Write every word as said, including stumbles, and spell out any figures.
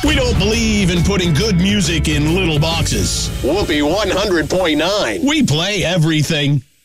We don't believe in putting good music in little boxes. Whoopee one hundred point nine. We play everything.